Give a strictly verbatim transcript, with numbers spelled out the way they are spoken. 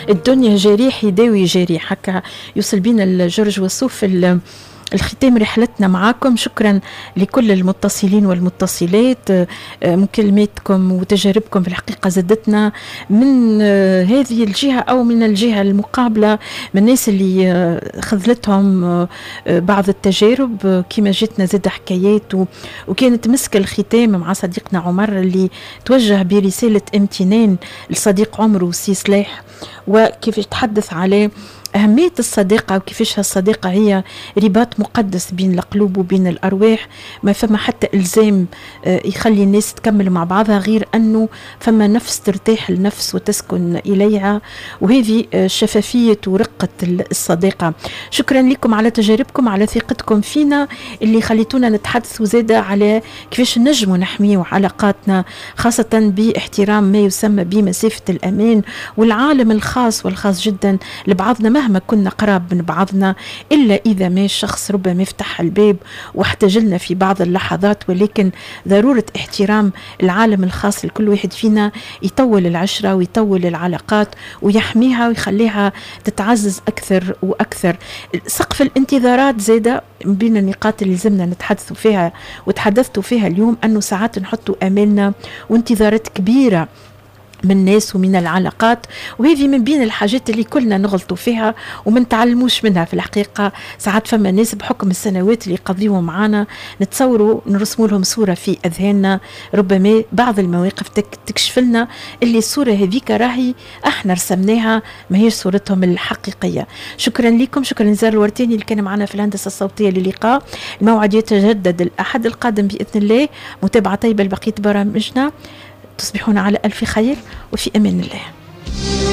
الدنيا جريح يداوي جريح، هكا يوصل بينا الجرج والصوف الختام رحلتنا معاكم. شكرا لكل المتصلين والمتصلات، مكالماتكم وتجاربكم في الحقيقة زدتنا من هذه الجهة أو من الجهة المقابلة، من الناس اللي خذلتهم بعض التجارب كما جتنا زد حكايات، وكانت مسك الختام مع صديقنا عمر اللي توجه برسالة امتنان لصديق عمره سي صلاح، وكيف يتحدث عليه أهمية الصداقة وكيفاش هالصداقة هي رباط مقدس بين القلوب وبين الأرواح. ما فما حتى إلزام يخلي الناس تكمل مع بعضها غير أنه فما نفس ترتاح النفس وتسكن إليها، وهذه شفافية ورقة الصداقة. شكرا لكم على تجاربكم، على ثقتكم فينا اللي خليتونا نتحدث وزادة على كيفاش نجموا نحميوا علاقاتنا، خاصة باحترام ما يسمى بمسافة الأمان والعالم الخاص والخاص جدا لبعضنا مهما كنا قراب من بعضنا، إلا إذا ما الشخص ربما يفتح الباب واحتجلنا في بعض اللحظات. ولكن ضرورة احترام العالم الخاص لكل واحد فينا يطول العشرة ويطول العلاقات ويحميها ويخليها تتعزز أكثر وأكثر. سقف الانتظارات زادة بين النقاط اللي لازمنا نتحدثوا فيها وتحدثتوا فيها اليوم، أنه ساعات نحطوا أمالنا وانتظارات كبيرة من الناس ومن العلاقات، وهذه من بين الحاجات اللي كلنا نغلطوا فيها وما نتعلموش منها. في الحقيقة ساعات فما ناس بحكم السنوات اللي قضيوها معانا نتصوروا نرسموا لهم صورة في أذهاننا، ربما بعض المواقف تكشف لنا اللي الصورة هذيك راهي احنا رسمناها ما هي صورتهم الحقيقية. شكرا لكم، شكرا لزار الورتاني اللي كان معنا في الهندسة الصوتية للقاء. الموعد يتجدد الأحد القادم بإذن الله. متابعة طيبة لبقية برامجنا، تصبحون على ألف خير وفي أمان الله.